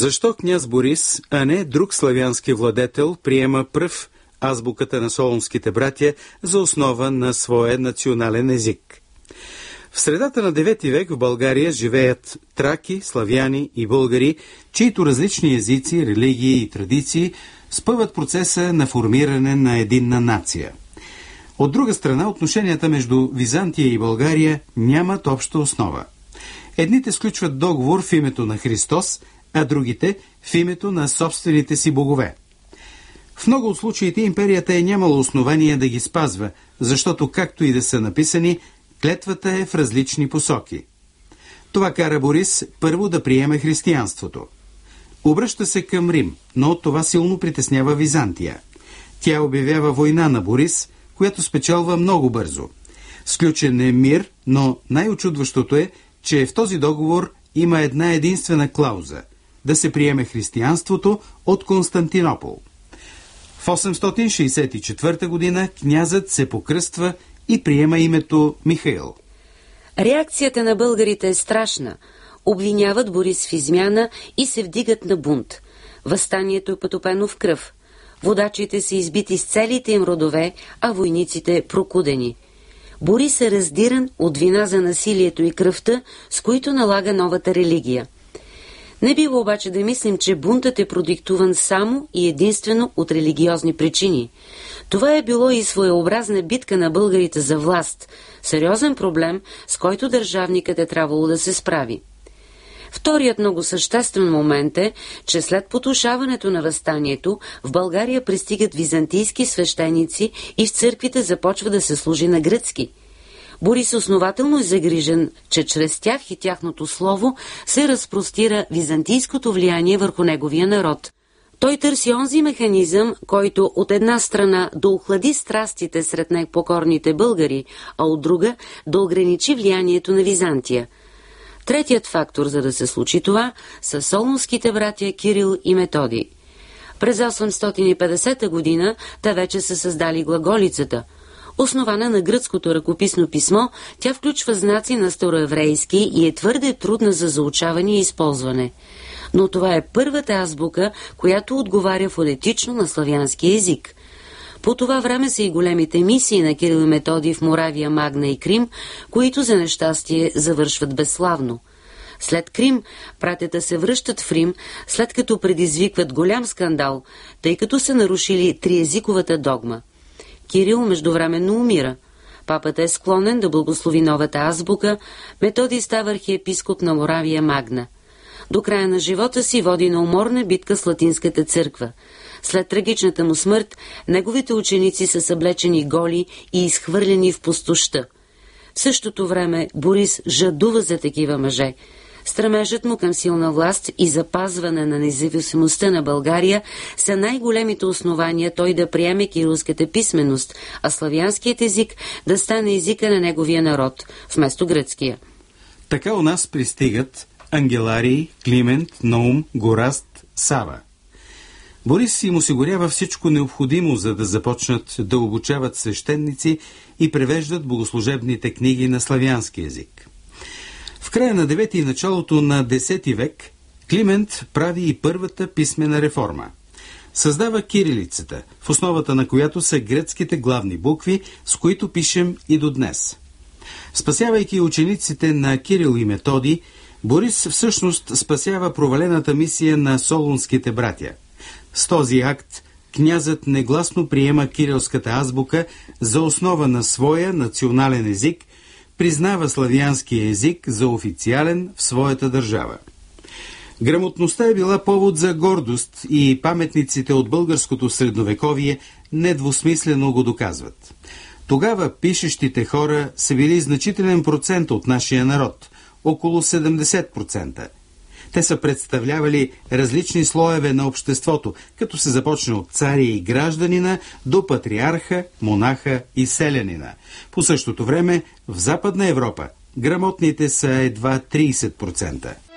Защо княз Борис, а не друг славянски владетел, приема пръв азбуката на солунските братя за основа на своя национален език? В средата на 9 век в България живеят траки, славяни и българи, чието различни езици, религии и традиции спъват процеса на формиране на единна нация. От друга страна, отношенията между Византия и България нямат обща основа. Едните сключват договор в името на Христос, а другите в името на собствените си богове. В много от случаите империята е нямала основание да ги спазва, защото както и да са написани, клетвата е в различни посоки. Това кара Борис първо да приеме християнството. Обръща се към Рим, но това силно притеснява Византия. Тя обявява война на Борис, която спечелва много бързо. Сключен е мир, но най-очудващото е, че в този договор има една единствена клауза – да се приеме християнството от Константинопол. В 864 година князът се покръства и приема името Михаил. Реакцията на българите е страшна. Обвиняват Борис в измяна и се вдигат на бунт. Въстанието е потопено в кръв. Водачите са избити с целите им родове, а войниците прокудени. Борис е раздиран от вина за насилието и кръвта, с които налага новата религия. Не бива обаче да мислим, че бунтът е продиктуван само и единствено от религиозни причини. Това е било и своеобразна битка на българите за власт, сериозен проблем, с който държавникът е трябвало да се справи. Вторият много съществен момент е, че след потушаването на въстанието в България пристигат византийски свещеници и в църквите започва да се служи на гръцки. Борис основателно е загрижен, че чрез тях и тяхното слово се разпростира византийското влияние върху неговия народ. Той търси онзи механизъм, който от една страна да охлади страстите сред непокорните българи, а от друга да ограничи влиянието на Византия. Третият фактор, за да се случи това, са солунските братя Кирил и Методий. През 850 година те вече са създали глаголицата. Основана на гръцкото ръкописно писмо, тя включва знаци на староеврейски и е твърде трудна за заучаване и използване. Но това е първата азбука, която отговаря фонетично на славянски език. По това време са и големите мисии на Кирил и Методий в Моравия, Магна и Крим, които за нещастие завършват безславно. След Крим, пратята се връщат в Рим, след като предизвикват голям скандал, тъй като са нарушили триезиковата догма. Кирил междувременно умира. Папата е склонен да благослови новата азбука, Методий става архиепископ на Моравия Магна. До края на живота си води на уморна битка с латинската църква. След трагичната му смърт, неговите ученици са съблечени голи и изхвърлени в пустошта. В същото време Борис жадува за такива мъже. Стремежът му към силна власт и запазване на независимостта на България са най-големите основания той да приеме кирилската писменост, а славянският език да стане езика на неговия народ, вместо гръцкия. Така у нас пристигат Ангеларий, Климент, Наум, Гораст, Сава. Борис им осигурява всичко необходимо, за да започнат да обучават свещеници и превеждат богослужебните книги на славянски език. В края на 9 и началото на 10 век Климент прави и първата писмена реформа. Създава кирилицата, в основата на която са гръцките главни букви, с които пишем и до днес. Спасявайки учениците на Кирил и Методий, Борис всъщност спасява провалената мисия на солунските братя. С този акт князът негласно приема кирилската азбука за основа на своя национален език, признава славянския език за официален в своята държава. Грамотността е била повод за гордост и паметниците от българското средновековие недвусмислено го доказват. Тогава пишещите хора са били значителен процент от нашия народ, около 70%. Те са представлявали различни слоеве на обществото, като се започне от царя и гражданина до патриарха, монаха и селянина. По същото време в Западна Европа грамотните са едва 30%.